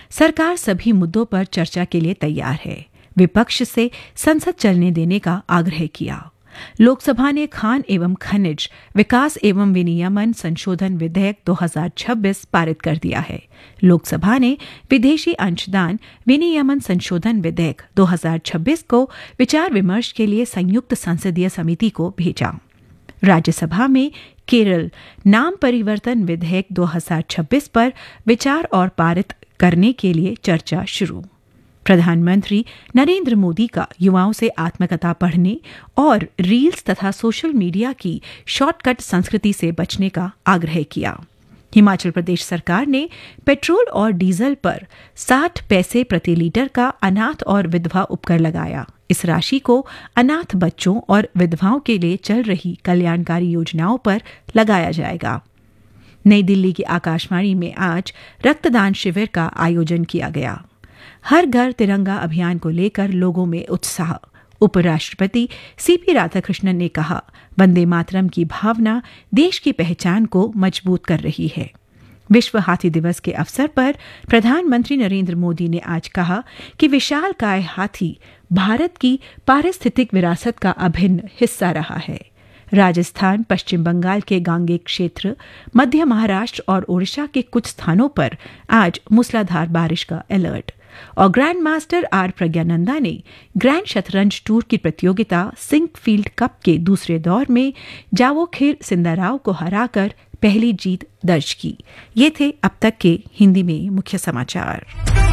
सरकार सभी मुद्दों पर चर्चा के लिए तैयार है। विपक्ष से संसद चलने देने का आग्रह किया। लोकसभा ने खान एवं खनिज विकास एवं विनियमन संशोधन विधेयक 2026 पारित कर दिया है। लोकसभा ने विदेशी अंशदान विनियमन संशोधन विधेयक 2026 को विचार विमर्श के लिए संयुक्त संसदीय समिति को भेजा। राज्यसभा में केरल नाम परिवर्तन विधेयक 2026 पर विचार और पारित करने के लिए चर्चा शुरू। प्रधानमंत्री नरेंद्र मोदी का युवाओं से आत्मकथा पढ़ने और रील्स तथा सोशल मीडिया की शॉर्टकट संस्कृति से बचने का आग्रह किया। हिमाचल प्रदेश सरकार ने पेट्रोल और डीजल पर 60 पैसे प्रति लीटर का अनाथ और विधवा उपकर लगाया। इस राशि को अनाथ बच्चों और विधवाओं के लिए चल रही कल्याणकारी योजनाओं पर लगाया जाएगा। नई दिल्ली की आकाशवाणी में आज रक्तदान शिविर का आयोजन किया गया। हर घर तिरंगा अभियान को लेकर लोगों में उत्साह। उपराष्ट्रपति सीपी राधाकृष्णन ने कहा, वंदे मातरम की भावना देश की पहचान को मजबूत कर रही है। विश्व हाथी दिवस के अवसर पर प्रधानमंत्री नरेंद्र मोदी ने आज कहा कि विशालकाय हाथी भारत की पारिस्थितिक विरासत का अभिन्न हिस्सा रहा है। राजस्थान, पश्चिम बंगाल के गांगेय क्षेत्र, मध्य महाराष्ट्र और ओडिशा के कुछ स्थानों पर आज मूसलाधार बारिश का अलर्ट। और ग्रैंड मास्टर आर प्रज्ञानंदा ने ग्रैंड शतरंज टूर की प्रतियोगिता सिंकफील्ड कप के दूसरे दौर में जावोखिर सिंदाराव को हराकर पहली जीत दर्ज की। ये थे अब तक के हिंदी में मुख्य समाचार।